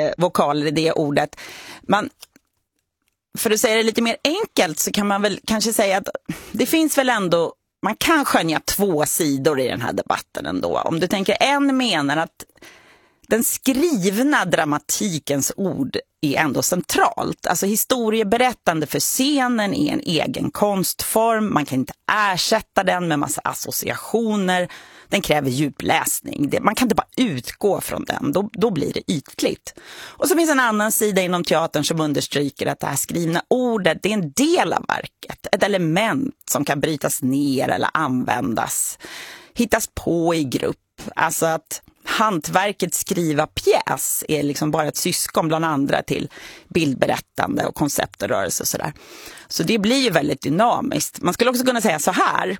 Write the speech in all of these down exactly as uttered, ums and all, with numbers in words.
eh, vokaler i det ordet. Man, för att säga det lite mer enkelt så kan man väl kanske säga att det finns väl ändå, man kan skönja två sidor i den här debatten ändå. Om du tänker, en menar att den skrivna dramatikens ord är ändå centralt. Alltså historieberättande för scenen är en egen konstform. Man kan inte ersätta den med massa associationer. Den kräver djupläsning. Man kan inte bara utgå från den. Då, då blir det ytligt. Och så finns en annan sida inom teatern som understryker att det här skrivna ordet, det är en del av verket. Ett element som kan brytas ner eller användas. Hittas på i grupp. Alltså att hantverket skriva pjäs är liksom bara ett syskon bland andra till bildberättande och koncept och rörelse och sådär. Så det blir ju väldigt dynamiskt. Man skulle också kunna säga så här: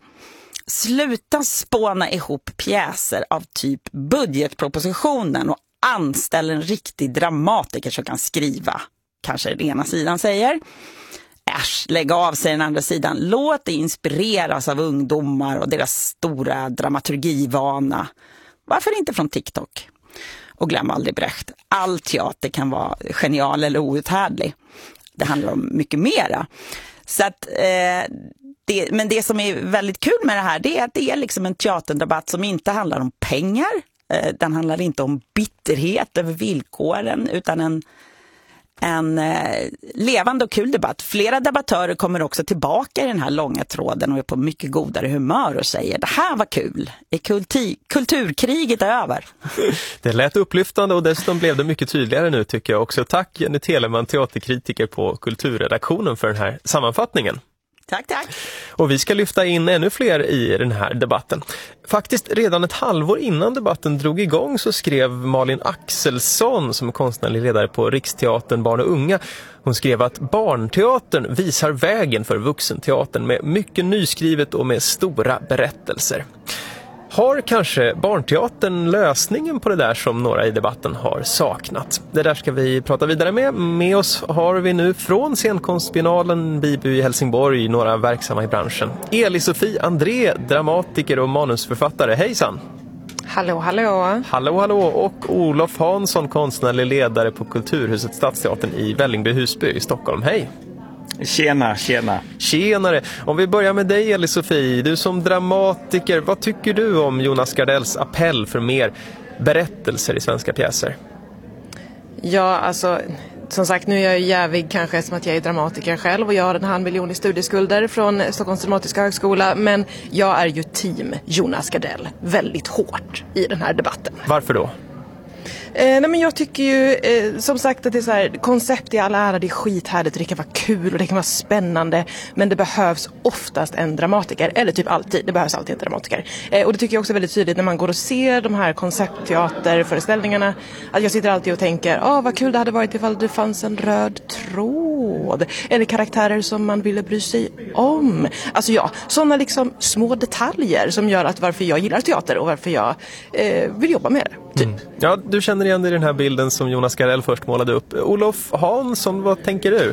sluta spåna ihop pjäser av typ budgetpropositionen och anställ en riktig dramatiker som kan skriva. Kanske den ena sidan säger. Äsch, lägg av sig den andra sidan. Låt det inspireras av ungdomar och deras stora dramaturgivana. Varför inte från TikTok? Och glöm aldrig Brecht. All teater kan vara genial eller outhärdlig. Det handlar om mycket mera. Så att, eh, det, men det som är väldigt kul med det här, det är att det är liksom en teaterdebatt som inte handlar om pengar. Eh, den handlar inte om bitterhet över villkoren, utan en En eh, levande och kul debatt. Flera debattörer kommer också tillbaka i den här långa tråden och är på mycket godare humör och säger: det här var kul, är kulti- kulturkriget över. Det lät upplyftande och dessutom blev det mycket tydligare nu, tycker jag också. Tack Jenny Teleman, teaterkritiker på Kulturredaktionen, för den här sammanfattningen. Tack, tack. Och vi ska lyfta in ännu fler i den här debatten. Faktiskt redan ett halvår innan debatten drog igång så skrev Malin Axelsson, som är konstnärlig ledare på Riksteatern Barn och Unga. Hon skrev att barnteatern visar vägen för vuxenteatern med mycket nyskrivet och med stora berättelser. Har kanske barnteatern lösningen på det där som några i debatten har saknat? Det där ska vi prata vidare med. Med oss har vi nu från scenkonstbiennalen Bibu i Helsingborg några verksamma i branschen. Eli-Sofie André, dramatiker och manusförfattare. Hejsan! Hallå, hallå! Hallå, hallå! Och Olof Hansson, konstnärlig ledare på Kulturhuset Stadsteatern i Vällingby-Husby i Stockholm. Hej! Tjena, tjena. Tjenare. Om vi börjar med dig, Eli-Sofie. Du som dramatiker, vad tycker du om Jonas Gardells appell för mer berättelser i svenska pjäser? Ja, alltså, som sagt, nu är jag ju jävig kanske som att jag är dramatiker själv och jag har en halv miljon i studieskulder från Stockholms dramatiska högskola, men jag är ju team Jonas Gardell väldigt hårt i den här debatten. Varför då? Eh, nej men jag tycker ju eh, som sagt att det är så här, koncept i all ära, det är skithärligt, det kan vara kul och det kan vara spännande, men det behövs oftast en dramatiker, eller typ alltid, det behövs alltid en dramatiker. Eh, och det tycker jag också är väldigt tydligt när man går och ser de här konceptteaterföreställningarna, att jag sitter alltid och tänker, ah, vad kul det hade varit ifall det fanns en röd tråd, eller karaktärer som man ville bry sig om. Alltså ja, sådana liksom små detaljer som gör att varför jag gillar teater och varför jag eh, vill jobba med det, typ. Mm. Ja, du känner igen i den här bilden som Jonas Gardell först målade upp. Olof Hansson, vad tänker du?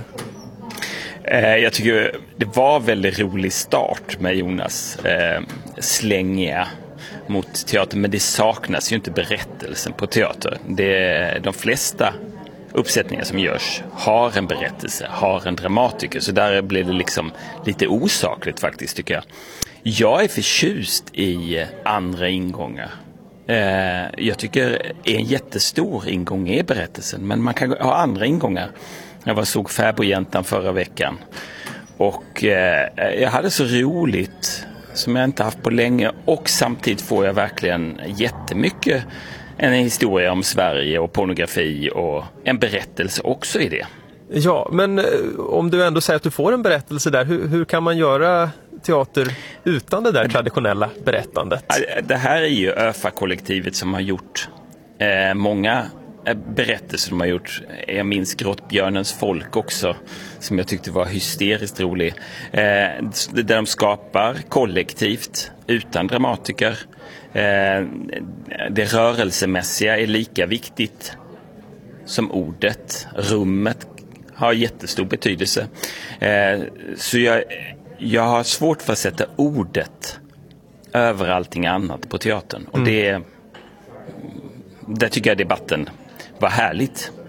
Eh, jag tycker det var en väldigt rolig start med Jonas eh, slängiga mot teater, men det saknas ju inte berättelsen på teater. Det, de flesta uppsättningar som görs har en berättelse, har en dramatiker, så där blir det liksom lite osakligt faktiskt, tycker jag. Jag är förtjust i andra ingångar. Jag tycker en jättestor ingång är berättelsen, men man kan ha andra ingångar. Jag var såg Fäbodjäntan förra veckan och jag hade så roligt som jag inte haft på länge, och samtidigt får jag verkligen jättemycket en historia om Sverige och pornografi och en berättelse också i det. Ja, men om du ändå säger att du får en berättelse där, hur, hur kan man göra teater utan det där traditionella berättandet? Det här är ju ÖFA-kollektivet som har gjort eh, många berättelser de har gjort. Jag minns Grottbjörnens folk också, som jag tyckte var hysteriskt rolig. Eh, där de skapar kollektivt utan dramatiker. Eh, det rörelsemässiga är lika viktigt som ordet. Rummet har jättestor betydelse. Eh, så jag, jag har svårt för att sätta ordet över allting annat på teatern. Och mm. det, där tycker jag debatten var härligt.